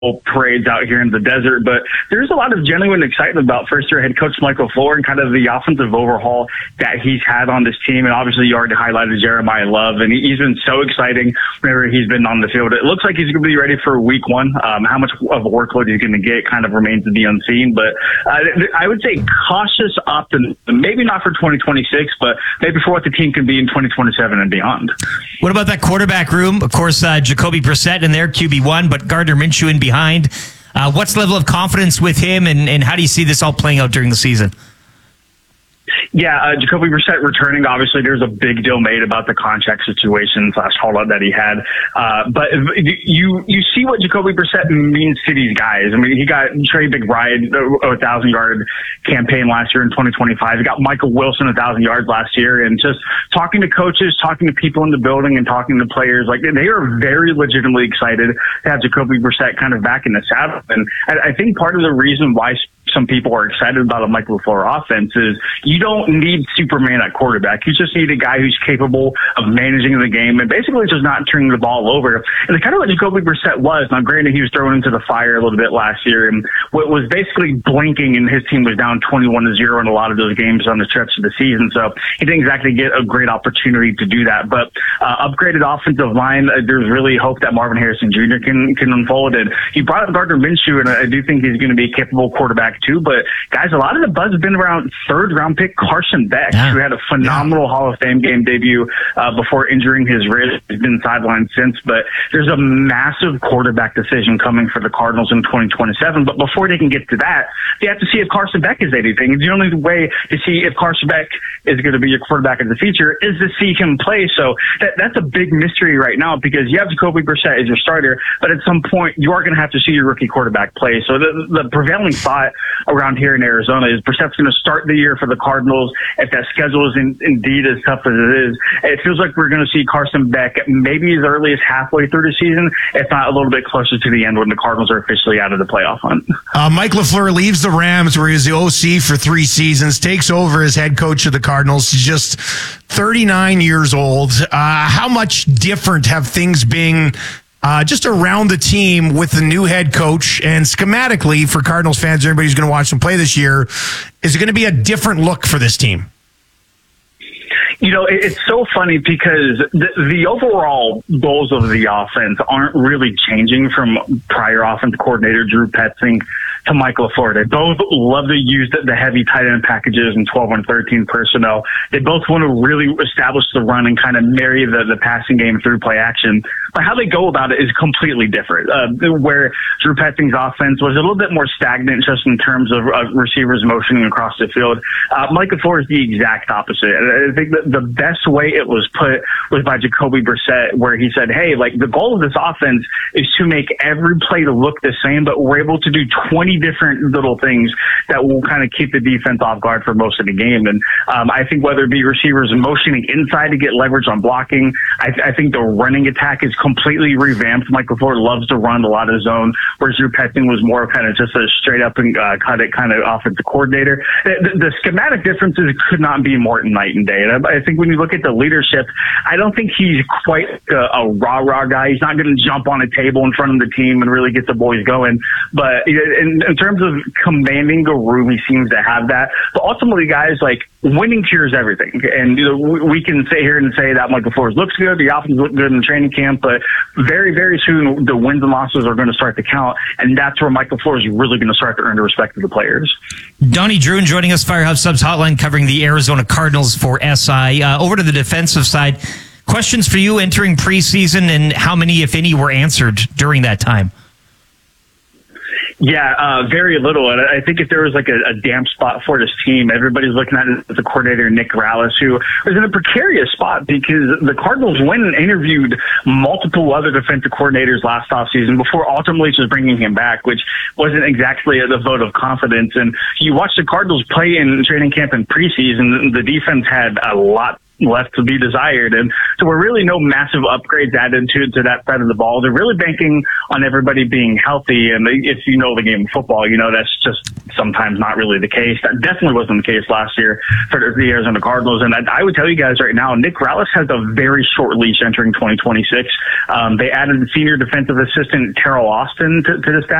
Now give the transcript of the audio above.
parades out here in the desert, but there's a lot of genuine excitement about first-year head coach Mike LaFleur and kind of the offensive overhaul that he's had on this team. And obviously, you already highlighted Jeremiah Love, and he's been so exciting whenever he's been on the field. It looks like he's going to be ready for week one. How much of a workload he's going to get kind of remains to be unseen, but I would say cautious optimism, maybe not for 2026, but maybe for what the team can be in 2027 and beyond. What about that quarterback room? Of course, Jacoby Brissett in there, QB1, but Gardner Minshew in behind. What's the level of confidence with him, and how do you see this all playing out during the season? Yeah, Jacoby Brissett returning. Obviously, there's a big deal made about the contract situation / holdout that he had. But you see what Jacoby Brissett means to these guys. I mean, he got Trey McBride a 1,000-yard campaign last year in 2025. He got Michael Wilson 1,000 yards last year. And just talking to coaches, talking to people in the building, and talking to players, like they are very legitimately excited to have Jacoby Brissett kind of back in the saddle. And I think part of the reason why some people are excited about a Mike LaFleur offense is you don't need Superman at quarterback. You just need a guy who's capable of managing the game and basically just not turning the ball over. And it's kind of what Jacoby Brissett was. Now, granted, he was thrown into the fire a little bit last year, and what was basically blinking, and his team was down 21-0 in a lot of those games on the stretch of the season. So he didn't exactly get a great opportunity to do that. But upgraded offensive line, there's really hope that Marvin Harrison Jr. can unfold. And he brought up Gardner Minshew, and I do think he's going to be a capable quarterback too. But guys, a lot of the buzz has been around third-round pick Carson Beck, who had a phenomenal Hall of Fame game debut before injuring his wrist. He's been sidelined since, but there's a massive quarterback decision coming for the Cardinals in 2027. But before they can get to that, they have to see if Carson Beck is anything. And the only way to see if Carson Beck is going to be your quarterback in the future is to see him play. So that's a big mystery right now, because you have Jacoby Brissett as your starter, but at some point you are going to have to see your rookie quarterback play. So the prevailing thought around here in Arizona is Brissett's going to start the year for the Cardinals. If that schedule is indeed as tough as it is, it feels like we're going to see Carson Beck maybe as early as halfway through the season, if not a little bit closer to the end when the Cardinals are officially out of the playoff hunt. Mike LaFleur leaves the Rams, where he was the OC for 3 seasons, takes over as head coach of the Cardinals. He's just 39 years old. How much different have things been just around the team with the new head coach, and schematically for Cardinals fans, everybody who's going to watch them play this year, is it going to be a different look for this team? You know, it's so funny because the overall goals of the offense aren't really changing from prior offensive coordinator Drew Petzing to Mike LaFleur. They both love to use the heavy tight end packages and 12 and 13 personnel. They both want to really establish the run and kind of marry the passing game through play action. But how they go about it is completely different. Where Drew Petzing's offense was a little bit more stagnant just in terms of receivers motioning across the field. Mike LaFleur is the exact opposite. I think that the best way it was put was by Jacoby Brissett, where he said, hey, like the goal of this offense is to make every play to look the same, but we're able to do 20 different little things that will kind of keep the defense off guard for most of the game. And I think whether it be receivers motioning inside to get leverage on blocking, I think the running attack is completely revamped. Mike LaFleur loves to run a lot of zone, whereas Drew Petzing was more kind of just a straight up and cut it kind of offensive coordinator. The schematic differences could not be more night and day. And I think when you look at the leadership, I don't think he's quite a rah-rah guy. He's not going to jump on a table in front of the team and really get the boys going. But in terms of commanding the room, he seems to have that. But ultimately, guys, like, winning cures everything. And we can sit here and say that Mike LaFleur looks good, the offense looked good in training camp, but very, very soon the wins and losses are going to start to count, and that's where Mike LaFleur is really going to start to earn the respect of the players. Donnie Druin joining us, Firehouse Subs Hotline, covering the Arizona Cardinals for SI. Over to the defensive side, questions for you entering preseason, and how many, if any, were answered during that time? Yeah, very little. And I think if there was like a damp spot for this team, everybody's looking at it as the coordinator, Nick Rallis, who was in a precarious spot because the Cardinals went and interviewed multiple other defensive coordinators last offseason before ultimately just bringing him back, which wasn't exactly the vote of confidence. And you watch the Cardinals play in training camp and preseason, the defense had a lot left to be desired. And so we're really no massive upgrades added to that side of the ball. They're really banking on everybody being healthy. And if you know the game of football, you know that's just sometimes not really the case. That definitely wasn't the case last year for the Arizona Cardinals. And I would tell you guys right now, Nick Rallis has a very short leash entering 2026. They added senior defensive assistant Terrell Austin to the staff.